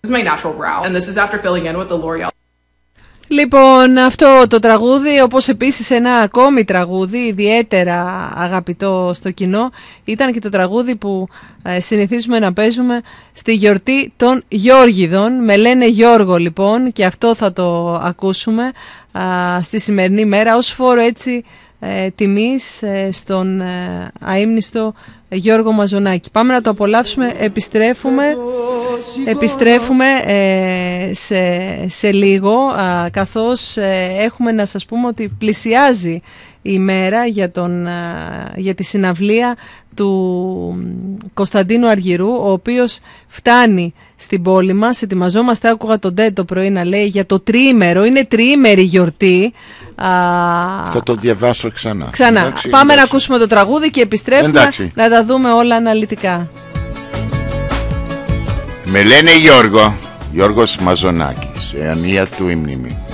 This is my natural brow, and this is after filling in with the L'Oreal. Λοιπόν, αυτό το τραγούδι, όπως επίσης ένα ακόμη τραγούδι ιδιαίτερα αγαπητό στο κοινό, ήταν και το τραγούδι που συνηθίζουμε να παίζουμε στη γιορτή των Γιώργιδων. Με λένε Γιώργο λοιπόν, και αυτό θα το ακούσουμε στη σημερινή μέρα ως φόρο έτσι τιμής στον αείμνηστο Γιώργο Μαζονάκη. Πάμε να το απολαύσουμε, επιστρέφουμε σε λίγο, καθώς έχουμε να σας πούμε ότι πλησιάζει η μέρα για τη συναυλία του Κωνσταντίνου Αργυρού, ο οποίος φτάνει στην πόλη μας. Ετοιμαζόμαστε, άκουγα τον Ντέ το πρωί να λέει για το τριήμερο, είναι τριήμερη γιορτή. Θα το διαβάσω ξανά. Εντάξει, πάμε να ακούσουμε το τραγούδι και επιστρέφουμε να τα δούμε όλα αναλυτικά. Με λένε Γιώργος Μαζονάκης, αιωνία του η μνήμη.